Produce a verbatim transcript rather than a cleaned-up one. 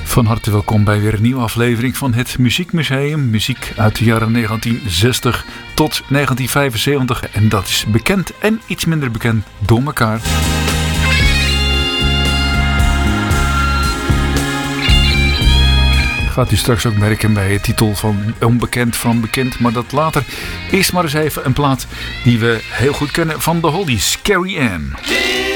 Van harte welkom bij weer een nieuwe aflevering van het Muziekmuseum. Muziek uit de jaren negentien zestig tot negentien vijfenzeventig. En dat is bekend en iets minder bekend door elkaar. Gaat u straks ook merken bij het titel van Onbekend van Bekend. Maar dat later. Eerst maar eens even een plaat die we heel goed kennen van de Hollies, Carrie Ann.